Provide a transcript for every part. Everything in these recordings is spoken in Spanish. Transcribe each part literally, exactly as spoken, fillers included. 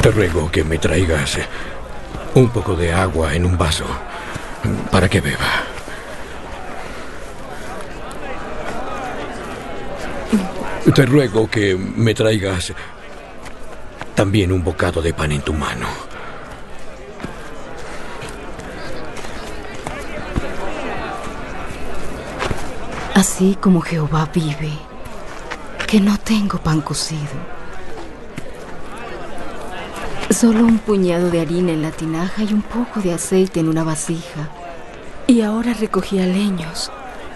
Te ruego que me traigas un poco de agua en un vaso para que beba. Te ruego que me traigas también un bocado de pan en tu mano. Así como Jehová vive, que no tengo pan cocido. Solo un puñado de harina en la tinaja y un poco de aceite en una vasija. Y ahora recogía leños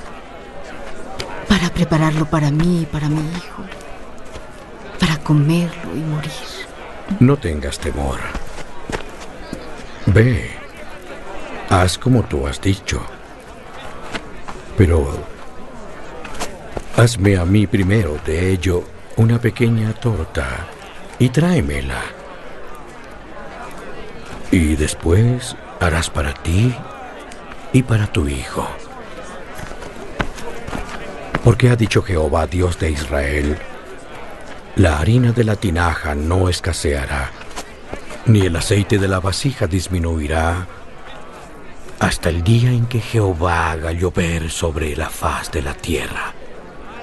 para prepararlo para mí y para mi hijo, para comerlo y morir. No tengas temor. Ve, haz como tú has dicho. Pero hazme a mí primero de ello una pequeña torta y tráemela. Y después harás para ti y para tu hijo. Porque ha dicho Jehová, Dios de Israel, la harina de la tinaja no escaseará, ni el aceite de la vasija disminuirá, hasta el día en que Jehová haga llover sobre la faz de la tierra.